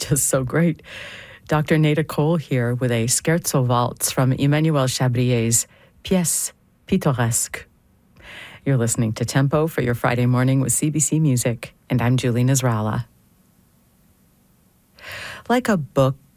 just so great. Dr. Nada Cole here with a scherzo waltz from Emmanuel Chabrier's Pièce Pittoresque. You're listening to Tempo for your Friday morning with CBC Music, and I'm Julie Nasrallah. Like a book